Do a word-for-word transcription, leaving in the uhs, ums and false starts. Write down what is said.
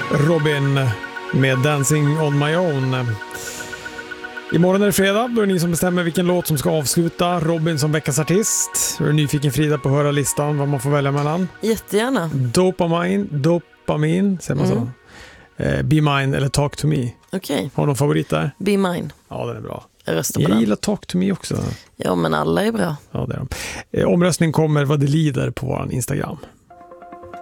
Robin med Dancing on my own. Imorgon är det fredag, då är det ni som bestämmer vilken låt som ska avsluta Robin som veckans artist. Är du nyfiken, Frida, på att höra listan vad man får välja mellan? Jättegärna. Dopamin, dopamin, säger man Mm. så? Eh, Be Mine eller Talk to Me. Okej. Okay. Har du någon favorit där? Be Mine. Ja, den är bra. Jag röstar på Jag den. gillar Talk to Me också. Ja, men alla är bra. Ja, det är de. Eh, omröstning kommer vad det lider på vår Instagram.